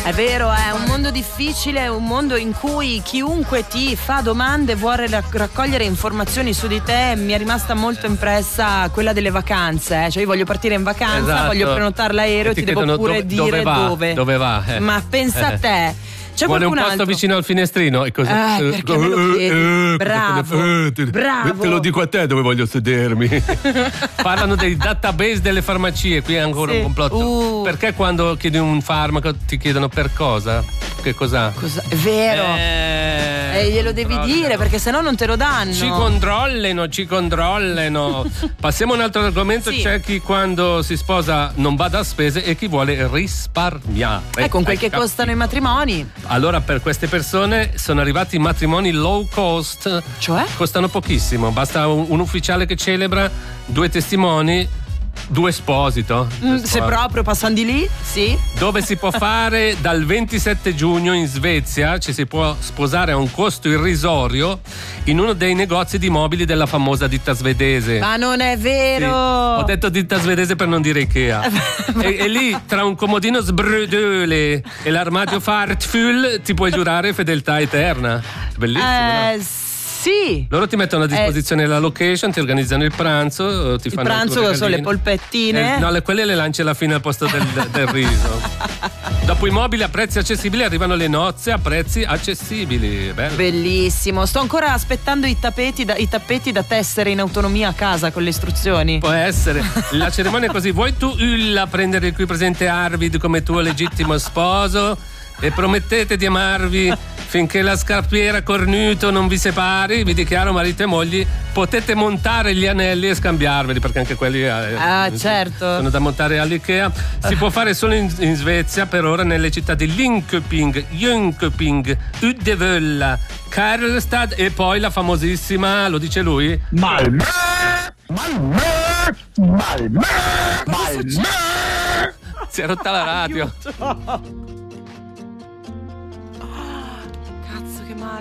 È vero, è un mondo difficile, è un mondo in cui chiunque ti fa domande vuole raccogliere informazioni su di te. Mi è rimasta molto impressa quella delle vacanze, cioè io voglio partire in vacanza, esatto. Voglio prenotare l'aereo e ti devo pure dire dove va. Ma pensa a te. C'è vuole un posto altro vicino al finestrino e così. Perché me lo chiedi? Bravo. Te lo dico a te dove voglio sedermi. Parlano dei database delle farmacie, qui è ancora un complotto. Perché quando chiedi un farmaco ti chiedono per cosa? Che cos'ha? È vero. Glielo devi dire perché sennò non te lo danno. Ci controllano. Passiamo a un altro argomento. Sì. C'è chi quando si sposa non bada a spese e chi vuole risparmiare. Con quel che costano i matrimoni. Allora per queste persone sono arrivati i matrimoni low cost. Cioè? Costano pochissimo. Basta un ufficiale che celebra, 2 testimoni, 2 sposito. Se proprio passano di lì, sì. Dove si può fare dal 27 giugno in Svezia, ci si può sposare a un costo irrisorio in uno dei negozi di mobili della famosa ditta svedese. Ma non è vero. Sì. Ho detto ditta svedese per non dire Ikea. e lì tra un comodino sbrudole e l'armadio Fartful ti puoi giurare fedeltà eterna. Bellissimo, no? Sì. Loro ti mettono a disposizione la location, ti organizzano il pranzo, ti fanno il pranzo sono le polpettine. No, quelle le lanci alla fine al posto del riso. Dopo i mobili a prezzi accessibili arrivano le nozze a prezzi accessibili. Bello. Bellissimo. Sto ancora aspettando i tappeti da tessere in autonomia a casa con le istruzioni. Può essere. La cerimonia è così: vuoi tu Ulla prendere il qui presente Arvid come tuo legittimo sposo e promettete di amarvi finché la scarpiera cornuto non vi separi, vi dichiaro marito e mogli, potete montare gli anelli e scambiarveli, perché anche quelli certo. sono da montare all'Ikea. Si può fare solo in Svezia per ora nelle città di Linköping, Jönköping, Uddevalla, Karlstad e poi la famosissima, lo dice lui, Malmö. Si è rotta la radio.